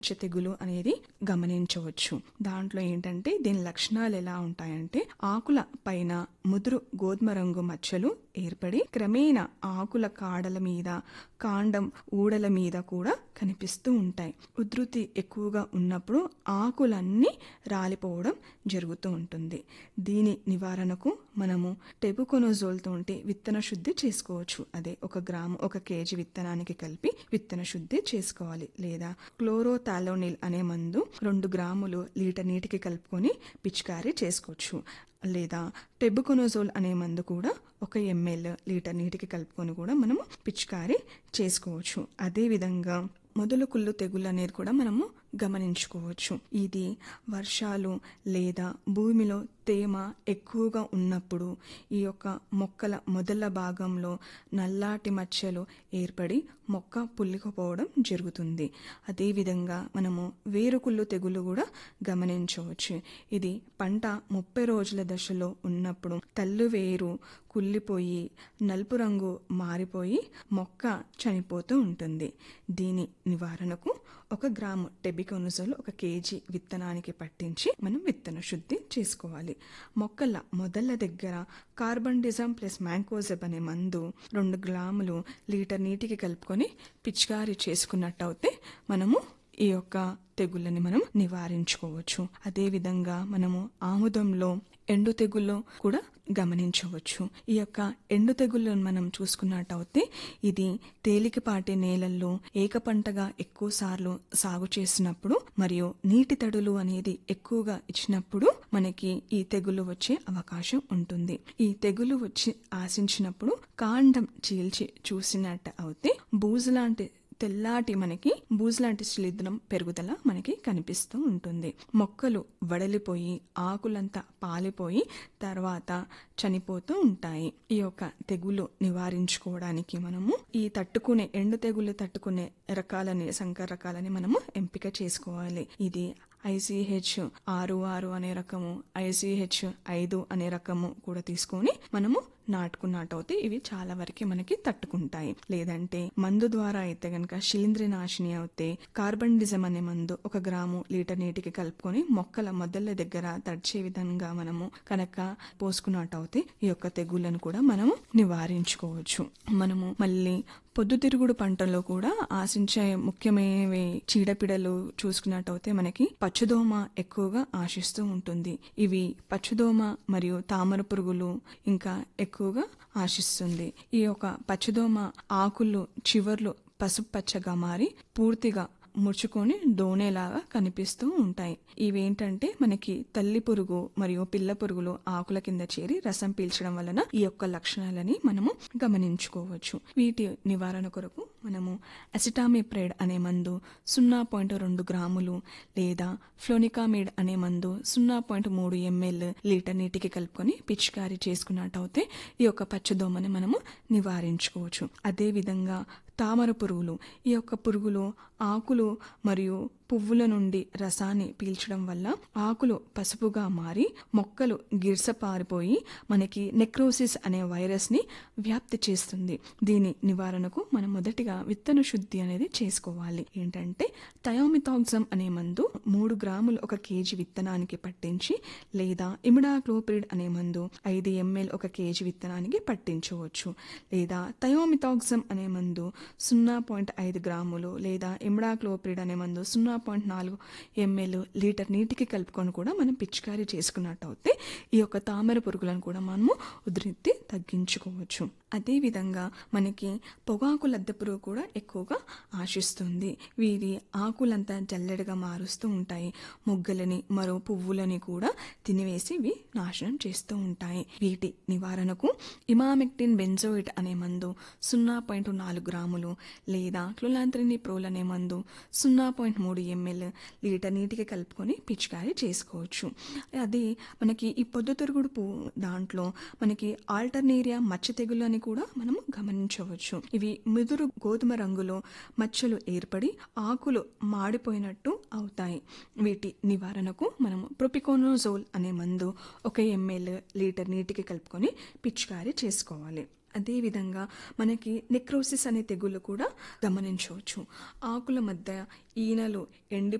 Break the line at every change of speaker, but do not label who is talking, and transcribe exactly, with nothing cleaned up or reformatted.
మచ్చ తెగులు అనేది గమనించవచ్చు. దాంట్లో ఏంటంటే దీని లక్షణాలు ఎలా ఉంటాయంటే ఆకుల పైన ముదురు గోధుమ రంగు మచ్చలు ఏర్పడి క్రమేణా ఆకుల కాడల మీద, కాండం ఊడల మీద కూడా కనిపిస్తూ ఉంటాయి. ఉధృతి ఎక్కువగా ఉన్నప్పుడు ఆకులన్నీ రాలిపోవడం జరుగుతూ ఉంటుంది. దీని నివారణకు మనము టెబుకొనజోల్ తోటి విత్తన శుద్ధి చేసుకోవచ్చు. అదే ఒక గ్రాము ఒక కేజీ విత్తనానికి కలిపి విత్తన శుద్ధి చేసుకోవాలి. లేదా క్లోరోథాలోనిల్ అనే మందు రెండు గ్రాములు లీటర్ నీటికి కలుపుకొని పిచికారీ చేసుకోవచ్చు. లేదా టెబుకొనజోల్ అనే మందు కూడా ఒక ఎంఎల్ లీటర్ నీటికి కలుపుకొని కూడా మనము పిచికారీ చేసుకోవచ్చు. అదేవిధంగా మొదలు కుళ్ళు తెగులు అనేది కూడా మనము గమనించుకోవచ్చు. ఇది వర్షాలు లేదా భూమిలో తేమ ఎక్కువగా ఉన్నప్పుడు ఈ యొక్క మొక్కల మొదల భాగంలో నల్లాటి మచ్చలు ఏర్పడి మొక్క పుల్లికపోవడం జరుగుతుంది. అదేవిధంగా మనము వేరుకుళ్ళు తెగులు కూడా గమనించవచ్చు. ఇది పంట ముప్పై రోజుల దశలో ఉన్నప్పుడు తల్లు వేరు కుళ్ళిపోయి నలుపు రంగు మారిపోయి మొక్క చనిపోతూ ఉంటుంది. దీని నివారణకు ఒక గ్రాము టెబికొనజోల్ ఒక కేజీ విత్తనానికి పట్టించి మనం విత్తన శుద్ధి చేసుకోవాలి. మొక్కల మొదళ్ళ దగ్గర కార్బండిజం ప్లస్ మ్యాంకోజెబ్ అనే మందు రెండు గ్రాములు లీటర్ నీటికి కలుపుకొని పిచికారీ చేసుకున్నట్టయితే మనము ఈ యొక్క తెగుళ్ళని మనం నివారించుకోవచ్చు. అదేవిధంగా మనము ఆముదంలో ఎండు తెగుళ్ళు కూడా గమనించవచ్చు. ఈ యొక్క ఎండు తెగుళ్ళను మనం చూసుకున్నట్టయితే ఇది తేలికపాటి నేలల్లో ఏక పంటగా ఎక్కువ సార్లు సాగు చేసినప్పుడు మరియు నీటి తడులు అనేది ఎక్కువగా ఇచ్చినప్పుడు మనకి ఈ తెగులు వచ్చే అవకాశం ఉంటుంది. ఈ తెగులు వచ్చి ఆశించినప్పుడు కాండం చీల్చి చూసినట్టు అయితే బూజు లాంటి తెల్లాటి మనకి బూజు లాంటి శిలీంధ్రం పెరుగుదల మనకి కనిపిస్తూ ఉంటుంది. మొక్కలు వడలిపోయి ఆకులంతా పాలిపోయి తర్వాత చనిపోతూ ఉంటాయి. ఈ యొక్క తెగులు నివారించుకోవడానికి మనము ఈ తట్టుకునే ఎండు తెగులు తట్టుకునే రకాలని సంకర రకాలని మనము ఎంపిక చేసుకోవాలి. ఇది ఐసిహెచ్ ఆరు ఆరు అనే రకము, ఐసిహెచ్ ఐదు అనే రకము కూడా తీసుకొని మనము నాటుకున్నట్టయితే ఇవి చాలా వరకు మనకి తట్టుకుంటాయి. లేదంటే మందు ద్వారా అయితే గనక శిలీంద్ర నాశిని అయితే కార్బండిజం అనే మందు ఒక గ్రాము లీటర్ నీటికి కలుపుకొని మొక్కల మొదళ్ళ దగ్గర తడిచే విధంగా మనము కనుక పోసుకున్నట్టయితే ఈ యొక్క తెగుళ్లను కూడా మనము నివారించుకోవచ్చు. మనము మళ్ళీ పొద్దుతిరుగుడు పంటలో కూడా ఆశించే ముఖ్యమైనవి చీడపీడలు చూసుకున్నట్టయితే మనకి పచ్చదోమ ఎక్కువగా ఆశిస్తూ ఉంటుంది. ఇవి పచ్చదోమ మరియు తామర పురుగులు ఇంకా ఎక్కువగా ఆశిస్తుంది. ఈ యొక్క పచ్చదోమ ఆకులు చివర్లు పసుపు పచ్చగా మారి పూర్తిగా ముడుచుకొని దోనేలాగా కనిపిస్తూ ఉంటాయి. ఇవేంటంటే మనకి తల్లి పురుగు మరియు పిల్ల పురుగులు ఆకుల కింద చేరి రసం పీల్చడం వలన ఈ యొక్క లక్షణాలని మనము గమనించుకోవచ్చు. వీటి నివారణ కొరకు మనము అసిటామిప్రైడ్ అనే మందు సున్నా పాయింట్ రెండు గ్రాములు లేదా ఫ్లోనికామిడ్ అనే మందు సున్నా పాయింట్ మూడు ఎంఎల్ లీటర్ నీటికి కలుపుకొని పిచికారీ చేసుకున్నట్టయితే ఈ యొక్క పచ్చదోమని మనము నివారించుకోవచ్చు. అదేవిధంగా తామర పురుగులు ఈ యొక్క పురుగులు ఆకులు మరియు పువ్వుల నుండి రసాన్ని పీల్చడం వల్ల ఆకులు పసుపుగా మారి మొక్కలు గిర్సపారిపోయి మనకి నెక్రోసిస్ అనే వైరస్ ని వ్యాప్తి చేస్తుంది. దీని నివారణకు మనం మొదటిగా విత్తన శుద్ధి అనేది చేసుకోవాలి. ఏంటంటే థయోమిథాక్సమ్ అనే మందు మూడు గ్రాములు ఒక కేజీ విత్తనానికి పట్టించి లేదా ఇమిడాక్లోప్రిడ్ అనే మందు ఐదు ఎంఎల్ ఒక కేజీ విత్తనానికి పట్టించవచ్చు. లేదా థయోమిథాక్సమ్ అనే మందు సున్నా పాయింట్ ఐదు గ్రాములు లేదా ఇమిడాక్లోప్రిడ్ అనే మందు సున్నా పాయింట్ నాలుగు ఎంఎల్ లీటర్ నీటికి కలుపుకొని కూడా మనం పిచికారీ చేసుకున్నట్టయితే ఈ యొక్క తామర పురుగులను కూడా మనము ఉధృతి తగ్గించుకోవచ్చు. అదేవిధంగా మనకి పొగాకు లద్దె పురుగు కూడా ఎక్కువగా ఆశిస్తుంది. వీరి ఆకులంతా జల్లెడగా మారుస్తూ ఉంటాయి. మొగ్గలని మరో పువ్వులని కూడా తినివేసి ఇవి నాశనం చేస్తూ ఉంటాయి. వీటి నివారణకు ఇమామెక్టిన్ బెంజోయిట్ అనే మందు సున్నా పాయింట్ నాలుగు గ్రాములు లేదా క్లోలాంత్రిని ప్రోల్ అనే మందు సున్నా పాయింట్ మూడు ఎంఎల్ లీటర్ నీటికి కలుపుకొని పిచికారీ చేసుకోవచ్చు. అది మనకి ఈ పొద్దుతిరుగుడు పువ్వు దాంట్లో మనకి ఆల్టర్నేరియా మచ్చ తెగులు అని కూడా మనము గమనించవచ్చు. ఇవి ముదురు గోధుమ రంగులో మచ్చలు ఏర్పడి ఆకులు మాడిపోయినట్టు అవుతాయి. వీటి నివారణకు మనము ప్రొపికోనోజోల్ అనే మందు ఒక ఎంఎల్ లీటర్ నీటికి కలుపుకొని పిచికారీ చేసుకోవాలి. అదేవిధంగా మనకి నెక్రోసిస్ అనే తెగులు కూడా గమనించవచ్చు. ఆకుల మధ్య ఈనెలు ఎండి